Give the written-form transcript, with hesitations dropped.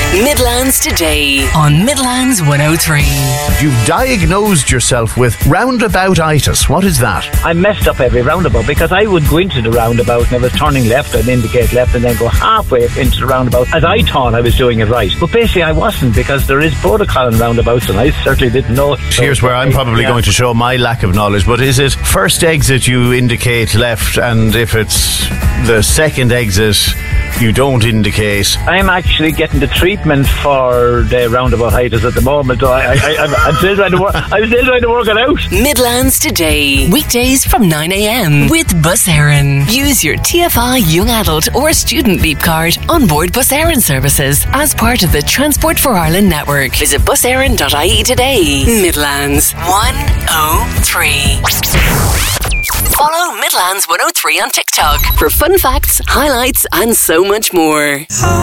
Midlands Today on Midlands 103. You've diagnosed yourself with roundaboutitis. What is that? I messed up every roundabout because I would go into the roundabout and I was turning left, I'd indicate left and then go halfway into the roundabout as I thought I was doing it right. But basically I wasn't, because there is protocol in roundabouts and I certainly didn't know it. Here's where I'm probably going to show my lack of knowledge, but is it first exit you indicate left, and if it's the second exit you don't indicate? I'm actually getting the treatment for the roundaboutitis at the moment. I'm still trying to work it out. Midlands Today, weekdays from 9 a.m. with Bus Éireann. Use your TFI Young Adult or Student Leap card on board Bus Éireann services as part of the Transport for Ireland network. Visit buséireann.ie today. Midlands 103. Follow Midlands 103 on TikTok for fun facts, highlights, and so much more.